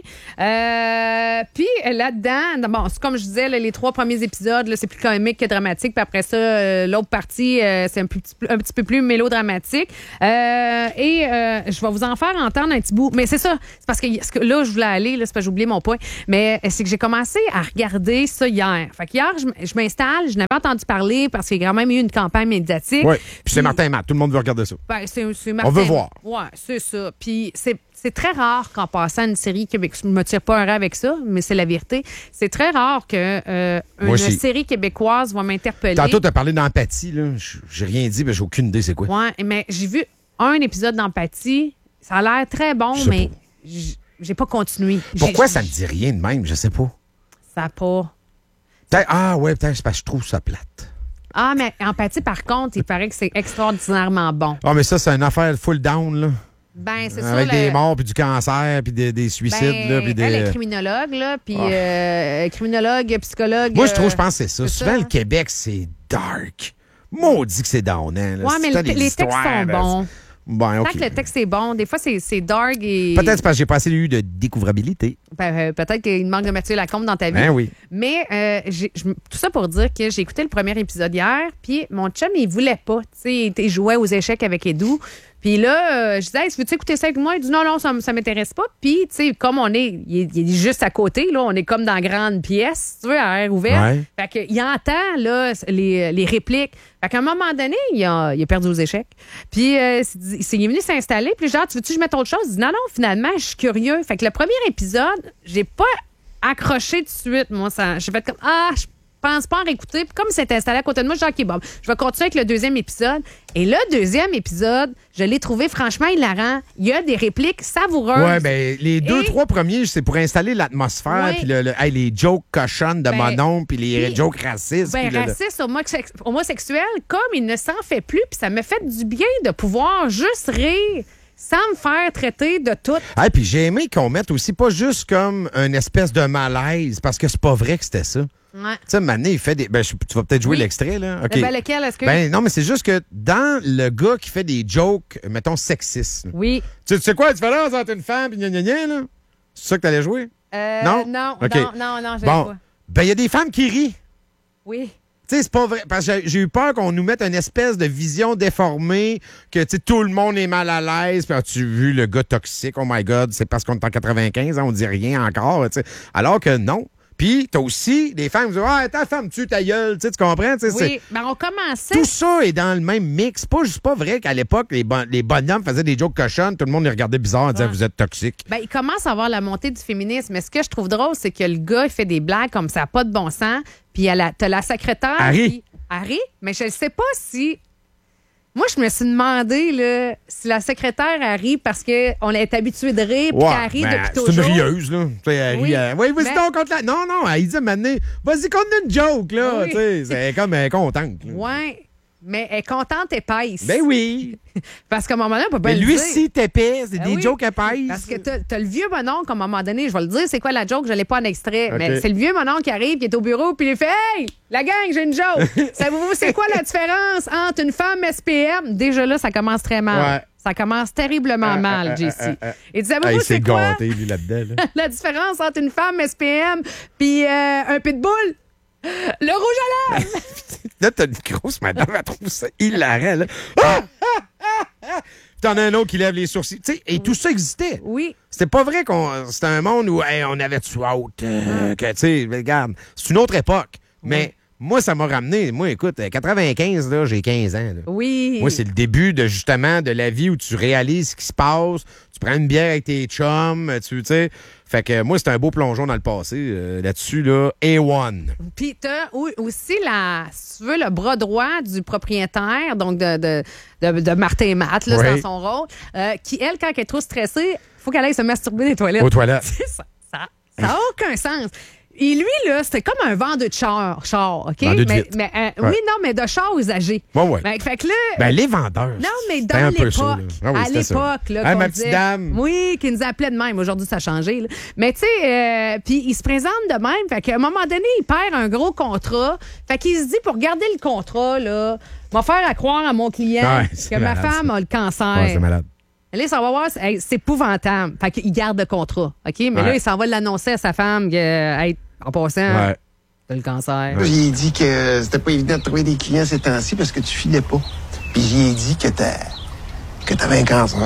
Euh, puis euh, là-dedans, bon, c'est comme je disais, là, les trois premiers épisodes, là, c'est plus comique que dramatique. Puis après ça, euh, l'autre partie, euh, c'est un, petit- un petit peu plus mélodramatique. Euh, et euh, je vais vous en faire entendre un petit bout. Mais c'est ça, c'est parce que, ce que là, je voulais aller, là, c'est parce que j'ai oublié mon point. Mais euh, c'est que j'ai commencé à regarder ça hier. Fait qu'hier, je, m- je m'installe, je n'avais pas entendu parler parce qu'il y a quand même eu une campagne médiatique. Oui. Puis c'est Martin Matt. Tout le monde veut regarder ça. Ben, c'est, c'est On Martin- veut voir. Ouais, c'est ça. Puis c'est, c'est très rare qu'en passant une série québécoise, je me tire pas un rêve avec ça, mais c'est la vérité. C'est très rare que euh, une Moi aussi. série québécoise va m'interpeller. Tantôt, tu as parlé d'empathie. là. J- J'ai rien dit, mais j'ai aucune idée c'est quoi. Ouais, mais j'ai vu un épisode d'Empathie. Ça a l'air très bon, Je sais mais j- j'ai pas continué. Pourquoi J'ai- ça me dit rien de même? Je sais pas. Ça a pas. Peut-être- ah ouais, peut-être c'est parce que je trouve ça plate. Ah, mais Empathie, par contre, il paraît que c'est extraordinairement bon. Ah, mais ça, c'est une affaire full down, là. Ben, c'est ça. Avec le- des morts, puis du cancer, puis des, des suicides, Ben, là, puis des... elle est criminologue, là, puis Ah. euh, criminologue, psychologue. Moi, je trouve, euh, je pense que c'est ça. c'est Souvent, ça, le hein. Québec, c'est dark. Maudit que c'est down, hein. là. Ouais, C'est mais tout le- des les textes histoires, sont là. bons. Ben, OK. Tant que le texte est bon, des fois, c'est, c'est dark et. Peut-être c'est parce que j'ai pas assez eu de découvrabilité. Ben, euh, peut-être qu'il manque de Mathieu Lacombe dans ta vie. Ben oui. Mais euh, j'ai- je- tout ça pour dire que j'ai écouté le premier épisode hier, puis mon chum, il voulait pas. Tu sais, il était- il jouait aux échecs avec Edu. Puis là, euh, je disais, hey, veux-tu écouter ça avec moi? Il dit, non, non, ça, ça m'intéresse pas. Puis, tu sais, comme on est, il est, il est juste à côté, là, on est comme dans la grande pièce, tu veux, à air ouvert. Ouais. Fait qu'il entend, là, les, les répliques. Fait qu'à un moment donné, il a, il a perdu aux échecs. Puis, euh, il s'est- il est venu s'installer. Puis, genre, tu veux-tu que je mette autre chose? Il dit, non, non, finalement, je suis curieux. Fait que le premier épisode, j'ai pas accroché tout de suite, moi. Ça, j'ai fait comme, ah, je pense pas en réécouter. Puis comme il s'est installé à côté de moi, je dis, OK, bon, je vais continuer avec le deuxième épisode. Et le deuxième épisode, je l'ai trouvé franchement hilarant. Il y a des répliques savoureuses. Ouais, ben, les deux, Et- trois premiers, c'est pour installer l'atmosphère, Ouais. puis le, le- hey, les jokes cochonnes de Ben, mon oncle, puis les puis- jokes racistes. Ben, puis le- le- raciste, homosex- homosexuel, comme il ne s'en fait plus, puis ça me fait du bien de pouvoir juste rire sans me faire traiter de tout. Ah, puis j'ai aimé qu'on mette aussi pas juste comme une espèce de malaise, parce que c'est pas vrai que c'était ça. Ouais. Tu sais, Mané, il fait des. Ben, je- tu vas peut-être jouer Oui. l'extrait, là. OK. Ben, lequel, est-ce que- Ben, non, mais c'est juste que dans le gars qui fait des jokes, mettons, sexistes. là. Oui. Tu tu sais quoi, la différence entre une femme et gna gna gna, là? C'est ça que t'allais jouer? Euh, Non? Non, OK. non, non, non, je Bon. pas. Ben, il y a des femmes qui rient. Oui. Tu sais, c'est pas vrai. Parce que j'ai- j'ai eu peur qu'on nous mette une espèce de vision déformée, que tu sais, tout le monde est mal à l'aise. Puis as-tu vu le gars toxique? Oh my God, c'est parce qu'on est en quatre-vingt-quinze, hein, on dit rien encore. Tu sais. Alors que non. Puis t'as aussi des femmes qui disent, ah, ta femme tue ta gueule. Tu sais, tu comprends? Tu sais, c'est- Oui, ben on commençait. Tout ça est dans le même mix. C'est pas juste pas vrai qu'à l'époque, les, bon- les bonhommes faisaient des jokes cochonnes, tout le monde les regardait bizarre en disant, Ouais. vous êtes toxique. Ben, il commence à avoir la montée du féminisme. Mais ce que je trouve drôle, c'est que le gars, il fait des blagues comme ça n'a pas de bon sens. Puis il y a la- t'as la secrétaire. Harry. qui- Harry? Mais je ne sais pas si. Moi, je me suis demandé là, si la secrétaire arrive parce qu'on est habitué de rire puis Ouais, qu'elle rit ben, depuis c'est toujours. une rieuse, là. Tu sais, elle rit, Oui. elle- Oui, vas-y Ben- donc, contre la... Non, non, elle dit à un moment donné, vas-y, contre une joke, là. Oui. Tu sais, c'est comme elle est contente. là. Ouais. Mais elle est contente épaisse. Ben oui. Parce qu'à un moment donné, on peut pas Mais le lui, dire. si t'épaisse, c'est Ben des oui. jokes épaisses. Parce que t'as, t'as le vieux mononcle, à un moment donné, je vais le dire, c'est quoi la joke? Je l'ai pas en extrait. OK. Mais c'est le vieux mononcle qui arrive, qui est au bureau, puis il fait Hey, la gang, j'ai une joke. Savez-vous, c'est quoi la différence entre une femme S P M? Déjà là, ça commence très mal. Ouais. Ça commence terriblement Ah, mal, ah, J C. ah, ah, ah. Et savez-vous, Hey, c'est c'est quoi gâté, lui, là-dedans. Là, la différence entre une femme S P M puis euh, un pitbull? Le rouge à lèvres! là t'as une grosse madame, elle trouve ça hilarant. Là. Ah! Ah! Ah! Ah! Puis t'en as un autre qui lève les sourcils. Tu sais, et tout ça existait. Oui. C'était pas vrai qu'on c'était un monde où hey, on avait tout out. Euh, que, tu sais, regarde, c'est une autre époque. Mais moi, ça m'a ramené. Moi, écoute, à quatre-vingt-quinze, là, j'ai quinze ans. Là. Oui. Moi, c'est le début de justement de la vie où tu réalises ce qui se passe. Tu prends une bière avec tes chums, tu sais. Fait que moi, c'était un beau plongeon dans le passé. Euh, là-dessus, là, A un. Puis t'as au- aussi, la, si tu veux, le bras droit du propriétaire, donc de, de, de, de Martin Matt, là, Oui. c'est dans son rôle, euh, qui, elle, quand elle est trop stressée, faut qu'elle aille se masturber dans les toilettes. Aux toilettes. ça n'a ça a aucun sens. Et lui, là, c'était comme un vendeur de char, char OK? Vendeur de mais, vitre. mais, euh, Ouais. Oui, non, mais de char usagé. Ouais, ouais. Ben, fait que là... Ben, les vendeurs. Non, mais c'était dans un peu ça, là. l'époque, Ah oui, à c'était ça. l'époque, là, Hey, qu'on ma disait- petite dame. Oui, qui nous appelait de même. Aujourd'hui, ça a changé. là. Mais tu sais, euh, puis il se présente de même. Fait qu'à un moment donné, il perd un gros contrat. Fait qu'il se dit, pour garder le contrat, là, va faire à croire à mon client Ouais, que c'est ma malade, femme ça. a le cancer. Ouais, c'est malade. Là, ça va voir, c'est hey, c'est épouvantable. Fait qu'il garde le contrat. OK? Mais Ouais. là, il s'en va l'annoncer à sa femme que, hey, en passant, Ouais. t'as le cancer. J'y ai dit que c'était pas évident de trouver des clients ces temps-ci parce que tu filais pas. Puis j'y ai dit que t'as que t'avais un cancer.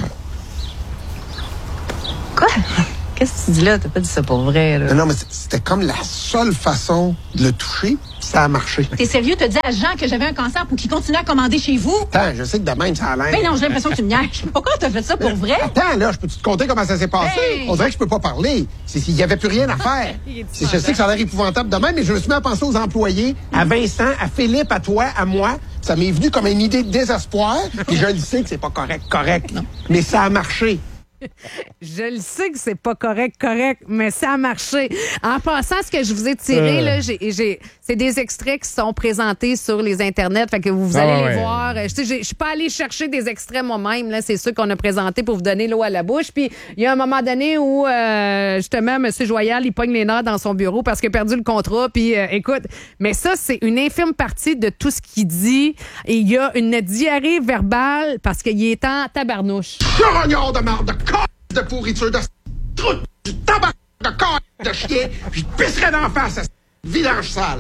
Quoi? Qu'est-ce que tu dis là? T'as pas dit ça pour vrai, là. Non, non, mais c'était comme la seule façon de le toucher, puis ça a marché. T'es sérieux? T'as dit à Jean que j'avais un cancer pour qu'il continue à commander chez vous? Attends, je sais que de même, ça a l'air. Ben non, j'ai l'impression que tu me niaises. Pourquoi t'as fait ça pour vrai? Attends, là, je peux te compter comment ça s'est passé? Hey! On dirait que je peux pas parler. C'est s'il y avait plus rien à faire. C'est- je sais que ça a l'air épouvantable de même, mais je me suis mis à penser aux employés, à Vincent, à Philippe, à toi, à moi. Ça m'est venu comme une idée de désespoir, puis je le sais que c'est pas correct, correct. Mais ça a marché. Je le sais que c'est pas correct, correct, mais ça a marché. En passant, ce que je vous ai tiré, Euh. là, j'ai, j'ai, c'est des extraits qui sont présentés sur les internets, fait que vous, vous Ah allez ouais, les ouais. voir. Je sais, j'ai- je suis pas allée chercher des extraits moi-même, là, c'est ceux qu'on a présentés pour vous donner l'eau à la bouche. Puis il y a un moment donné où euh, justement, M. Joyal, il pogne les nerfs dans son bureau parce qu'il a perdu le contrat. Puis euh, écoute, mais ça, c'est une infime partie de tout ce qu'il dit. Et il y a une diarrhée verbale parce qu'il est en tabarnouche. Grognard de marde, de c*** de pourriture, de truc, du tabac de c*** de chien, puis je pisserais d'en face à ce vidange sale.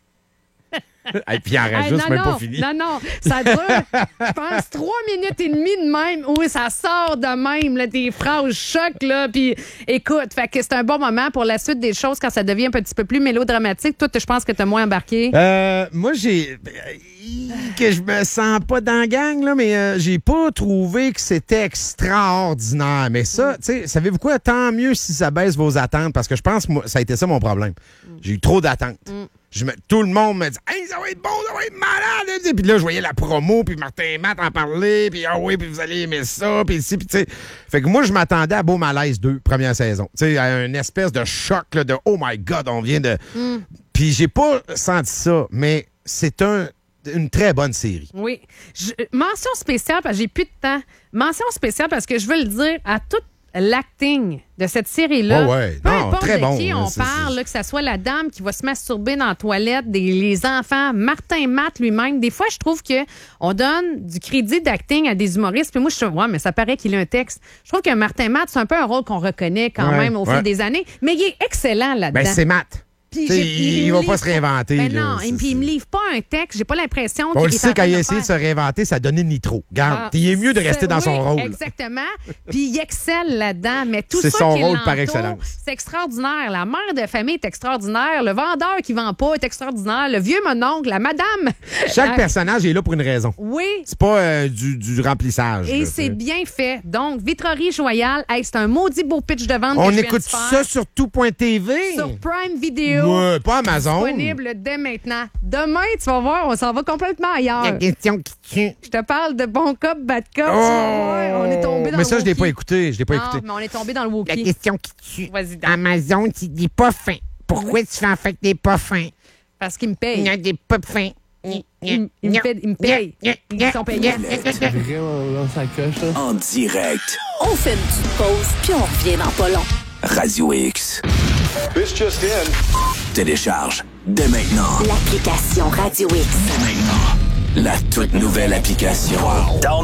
Et puis il en Hey, rajoute, non, c'est même non, pas fini. Non, non, ça dure, je pense, trois minutes et demie de même. Oui, ça sort de même, là, des phrases choc, là. Puis, écoute, fait que c'est un bon moment pour la suite des choses quand ça devient un petit peu plus mélodramatique. Toi, je pense que t'as moins embarqué. Euh, moi, j'ai. que je me sens pas dans la gang, là, mais euh, j'ai pas trouvé que c'était extraordinaire. Mais ça, tu sais, savez-vous quoi? Tant mieux si ça baisse vos attentes, parce que je pense que moi, ça a été ça mon problème. J'ai eu trop d'attentes. Je me- tout le monde me dit « Hey, ça va être bon, ça va être malade! » Puis là, je voyais la promo, puis Martin et Matt en parlait, puis « Ah oui, puis vous allez aimer ça, puis ici, puis tu sais... » Fait que moi, je m'attendais à Beau Malaise deux, première saison. Tu sais, à une espèce de choc, là, de « Oh my God, on vient de... Mm. Puis j'ai pas senti ça, mais c'est un, une très bonne série. Oui. Je- mention spéciale, parce que j'ai plus de temps. Mention spéciale, parce que je veux le dire à tout l'acting de cette série-là. Ouais, ouais. Peu Non, importe très de bon, qui là, on c'est- parle, là, que ce soit la dame qui va se masturber dans la toilette, des, les enfants, Martin Matt lui-même. Des fois, je trouve que on donne du crédit d'acting à des humoristes. Puis moi, je suis ouais, mais ça paraît qu'il a un texte. Je trouve que Martin Matt, c'est un peu un rôle qu'on reconnaît quand Ouais, même au ouais. fil des années. Mais il est excellent là-dedans. Ben, c'est Matt. Puis T'sais, j'ai- il, il me va livre pas se réinventer. Ben là. non, C'est- et puis il me livre pas un texte. J'ai pas l'impression On qu'il le est en sait, quand train il a de essayé de faire. se réinventer, ça donnait Nitro. Regarde, Ah, il est mieux de rester c'est- dans son oui, rôle. Exactement. Puis il excelle là-dedans. Mais tout C'est ça son qui rôle par l'entoure, excellence. c'est extraordinaire. La mère de famille est extraordinaire. Le vendeur qui vend pas est extraordinaire. Le vieux mononcle, la madame. Chaque Euh, personnage est là pour une raison. Oui. C'est pas euh, du, du remplissage. Et là, c'est t'sais. bien fait. Donc, Vitrerie Joyal, hey, c'est un maudit beau pitch de vente On que je viens écoute de faire. ça sur tout point T V. Sur Prime Video. Ouais, pas Amazon. Disponible dès maintenant. Demain, tu vas voir, on s'en va complètement ailleurs. La question qui tue. Je te parle de bon cop, bad cop. Oh! Tu vas voir, on est tombé dans Mais le ça, je l'ai Wookiee. pas écouté. Je l'ai pas Non, écouté. mais on est tombé dans le Wookiee. La question qui tue. Vas-y, donc. Amazon, tu dis pas fin. Pourquoi tu fais en fait des pas fins? Parce qu'ils me payent. Il y a des pas fins. Ils il, il me paient. Ils me payent. Ils sont payés. En direct. On fait une petite pause, puis on revient dans pas long. Radio X. This just in. Télécharge dès maintenant. L'application Radio X. Dès maintenant. La toute nouvelle application. Download